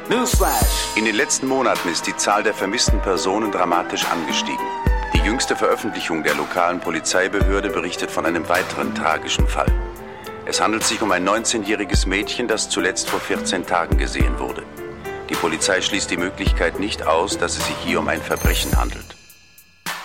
Newsflash! In den letzten Monaten ist die Zahl der vermissten Personen dramatisch angestiegen. Die jüngste Veröffentlichung der lokalen Polizeibehörde berichtet von einem weiteren tragischen Fall. Es handelt sich um ein 19-jähriges Mädchen, das zuletzt vor 14 Tagen gesehen wurde. Die Polizei schließt die Möglichkeit nicht aus, dass es sich hier um ein Verbrechen handelt.